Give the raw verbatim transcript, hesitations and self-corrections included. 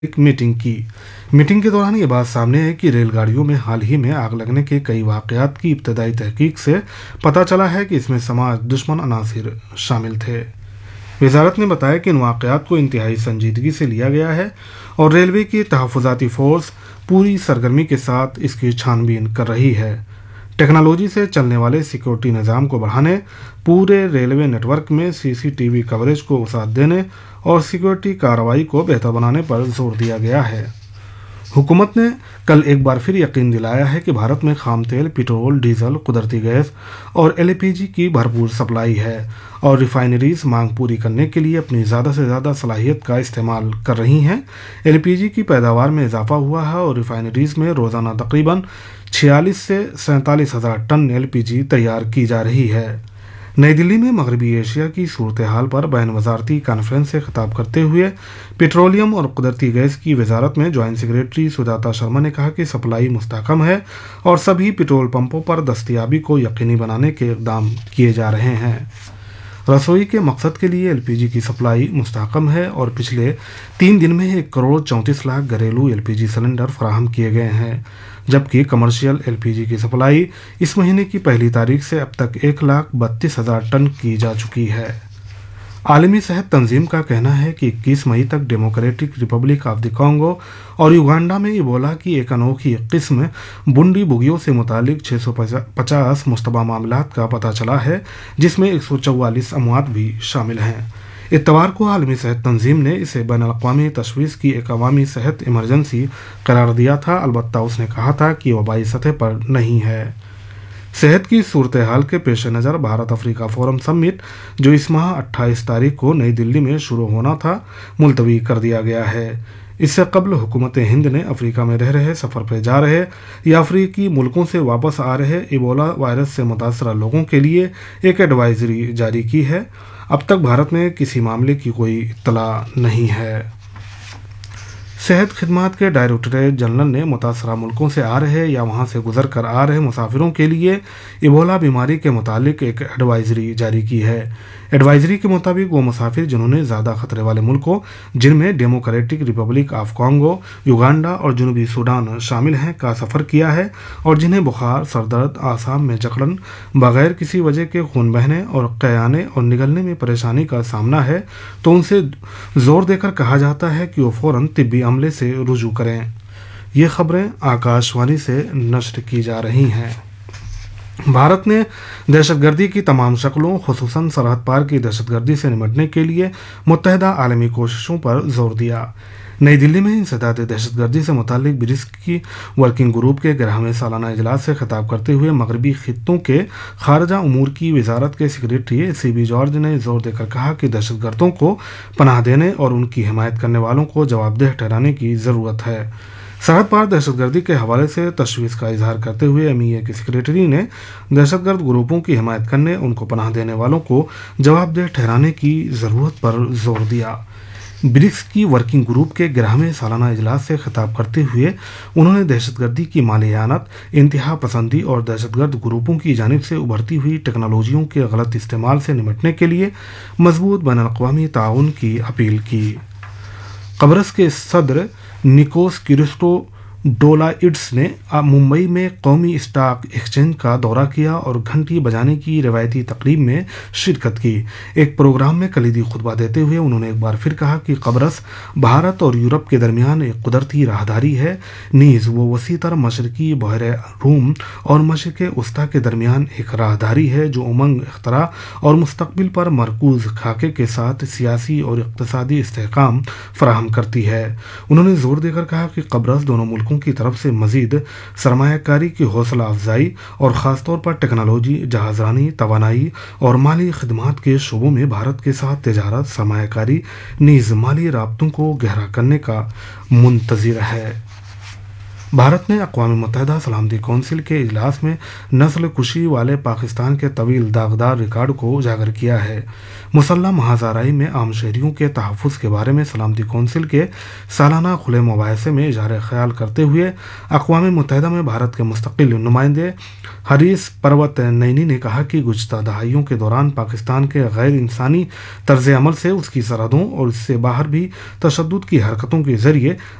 एक मीटिंग की। मीटिंग के दौरान ये बात सामने है कि रेलगाड़ियों में हाल ही में आग लगने के कई वाकयात की इब्तदाई तहकीक से पता चला है कि इसमें समाज दुश्मन अनासिर शामिल थे। वजारत ने बताया कि इन वाकयात को इंतहाई संजीदगी से लिया गया है और रेलवे की तहफ़्फ़ुज़ाती फ़ोर्स पूरी सरगर्मी के साथ इसकी छानबीन कर रही है। टेक्नोलॉजी से चलने वाले सिक्योरिटी निज़ाम को बढ़ाने, पूरे रेलवे नेटवर्क में सीसीटीवी कवरेज को वसाअत देने और सिक्योरिटी कार्रवाई को बेहतर बनाने पर जोर दिया गया है। हुकूमत ने कल एक बार फिर यकीन दिलाया है कि भारत में खाम तेल, पेट्रोल, डीजल, कुदरती गैस और एलपीजी की भरपूर सप्लाई है और रिफाइनरीज मांग पूरी करने के लिए अपनी ज़्यादा से ज़्यादा सलाहियत का इस्तेमाल कर रही हैं। एलपीजी की पैदावार में इजाफा हुआ है और रिफाइनरीज में रोज़ाना तकरीबन छियालीस से सैंतालीस हज़ार टन एलपीजी तैयार की जा रही है। नई दिल्ली में मगरबी एशिया की सूरत हाल पर बैन वजारती कॉन्फ्रेंस से खिताब करते हुए पेट्रोलियम और कुदरती गैस की वजारत में जॉइंट सेक्रेटरी सुजाता शर्मा ने कहा कि सप्लाई मुस्तहकम है और सभी पेट्रोल पंपों पर दस्तयाबी को यकीनी बनाने के इक़दाम किए जा रहे हैं। रसोई के मकसद के लिए एलपीजी की सप्लाई मुस्तहकम है और पिछले तीन दिन में एक करोड़ चौंतीस लाख घरेलू एलपीजी सिलेंडर फराहम किए गए हैं, जबकि कमर्शियल एलपीजी की सप्लाई इस महीने की पहली तारीख से अब तक एक लाख बत्तीस हजार टन की जा चुकी है। आलमी सेहत तंजीम का कहना है कि इक्कीस मई तक democratic Republic of the Congo और युगांडा में इबोला की एक अनोखी किस्म बुंडी बुगियों से मुतालिक छः सौ पचास मुश्तबा मामलात का पता चला है, जिसमें एक सौ चौवालीस अमवात भी शामिल हैं। इतवार को आलमी सेहत तंजीम ने इसे बैनुल-अक़वामी तशवीश की एक अवामी सेहत इमरजेंसी करार दिया था, अलबत्ता उसने कहा था कि वबाई सतह पर नहीं है। सेहत की सूरत हाल के पेश नज़र भारत अफ्रीका फोरम समिट, जो इस माह अट्ठाईस तारीख को नई दिल्ली में शुरू होना था, मुलतवी कर दिया गया है। इससे कबल हुकूमत हिंद ने अफ्रीका में रह रहे, सफ़र पर जा रहे या अफ्रीकी मुल्कों से वापस आ रहे इबोला वायरस से मुतासरा लोगों के लिए एक एडवाइजरी जारी की है। अब तक भारत में किसी मामले की कोई इत्तला नहीं है। सेहत खिदमात के डायरेक्टरेट जनरल ने मुतासरा मुल्कों से आ रहे या वहां से गुजर कर आ रहे मुसाफिरों के लिए इबोला बीमारी के मुतालिक एक एडवाइजरी जारी की है। एडवाइजरी के मुताबिक वो मुसाफिर जिन्होंने ज़्यादा खतरे वाले मुल्कों, जिनमें democratic Republic of Congo, Uganda और जनूबी सूडान शामिल हैं, का सफ़र किया है और जिन्हें बुखार, सरदर्द, आसाम में जकड़न, बगैर किसी वजह के खून बहने और क़याने और निगलने में परेशानी का सामना है, तो उनसे ज़ोर देकर कहा जाता है कि वो फ़ौरन तिब्बी अमले से रुजू करें। ये खबरें आकाशवाणी से नश्र की जा रही हैं। भारत ने दहशतगर्दी की तमाम शक्लों, खुसूसन सरहद पार की दहशतगर्दी से निपटने के लिए मुत्तहिदा आलमी कोशिशों पर जोर दिया। नई दिल्ली में इंसदाद दहशतगर्दी से मुतालिक ब्रिक्स की वर्किंग ग्रुप के ग्यारहवें सालाना इजलास से खिताब करते हुए मगरबी खित्तों के खारजा उमूर की वजारत के सेक्रेटरी सी बी जॉर्ज ने जोर देकर कहा कि दहशतगर्दों को पनाह देने और उनकी हिमायत करने वालों को जवाबदेह ठहराने की ज़रूरत है। सरहद पार दहशतगर्दी के हवाले से तशवीश का इजहार करते हुए एम ई ए के सेक्रेटरी ने दहशतगर्द ग्रुपों की हिमायत करने, उनको पनाह देने वालों को जवाबदेह ठहराने की ज़रूरत पर जोर दिया। ब्रिक्स की वर्किंग ग्रुप के ग्यारहवें सालाना इजलास से खिताब करते हुए उन्होंने दहशतगर्दी की मालियानत, इंतहा पसंदी और दहशतगर्द ग्रुपों की जानिब से उभरती हुई टेक्नोलॉजियों के गलत इस्तेमाल से निपटने के लिए मजबूत बैनुल-अक़वामी ताउन की अपील की। कब्रस के सदर निकोस क्रिस्टोडोलाइड्स ने मुंबई में कौमी स्टॉक एक्सचेंज का दौरा किया और घंटी बजाने की रिवायती तकरीब में शिरकत की। एक प्रोग्राम में कलीदी खुतबा देते हुए उन्होंने एक बार फिर कहा कि कब्रस भारत और यूरोप के दरमियान एक कुदरती राहदारी है, नीज़ वो वसी तर मशरकी बहर रूम और मशरक़ उस्ता के दरमियान एक राहदारी है जो उमंग, इख्तरा और मुस्तकबिल पर मरकूज खाके के साथ सियासी और इक़्तिसादी इस्तेहकाम फराहम करती है। उन्होंने जोर देकर कहा कि कब्रस दोनों मुल्कों की तरफ से मजीद सरमायाकारी की हौसला अफजाई और ख़ासतौर पर टेक्नोलॉजी, जहाज़रानी, तवानाई और माली खदमात के शोबों में भारत के साथ तिजारत, सरमायाकारी नीज़ माली राब्तों को गहरा करने का मुंतज़िर है। भारत ने अक़वाम मुत्तहिदा सलामती कौंसिल के इजलास में नस्ल कुशी वाले पाकिस्तान के तवील दागदार रिकॉर्ड को उजागर किया है। मुसल्लह महाज़ाराई में आम शहरियों के तहफ़्फ़ुज़ के बारे में सलामती कौंसिल के सालाना खुले मुबाहिसे में इज़हार ख्याल करते हुए अक़वाम मुत्तहिदा में भारत के मुस्तक़िल नुमाइंदे हरीस पर्वत नईनी ने कहा कि गुज़श्ता दहाइयों के दौरान पाकिस्तान के गैर इंसानी तर्ज़ अमल से उसकी सरहदों और इससे बाहर भी तशद्दुद की हरकतों के ज़रिए